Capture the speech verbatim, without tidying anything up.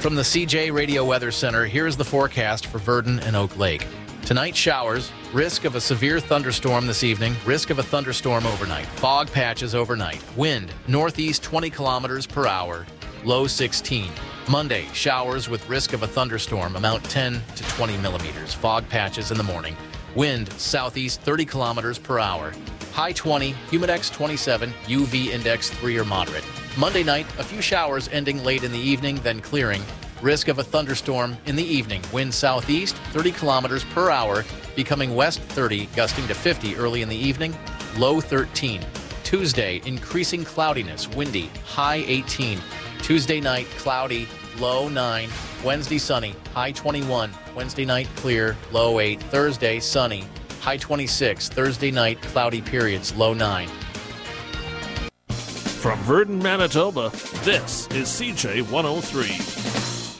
From the C J Radio Weather Center, here's the forecast for Virden and Oak Lake. Tonight, showers, risk of a severe thunderstorm this evening, risk of a thunderstorm overnight, fog patches overnight, wind northeast twenty kilometers per hour, low sixteen. Monday, showers with risk of a thunderstorm, amount ten to twenty millimeters, fog patches in the morning, wind southeast thirty kilometers per hour, high twenty, humidex twenty-seven, U V index three or moderate. Monday night, a few showers ending late in the evening, then clearing. Risk of a thunderstorm in the evening. Wind southeast, thirty kilometers per hour, becoming west thirty, gusting to fifty early in the evening, low thirteen. Tuesday, increasing cloudiness, windy, high eighteen. Tuesday night, cloudy, low nine. Wednesday, sunny, high twenty-one. Wednesday night, clear, low eight. Thursday, sunny, high twenty-six. Thursday night, cloudy periods, low nine. From Virden, Manitoba, this is C J one oh three.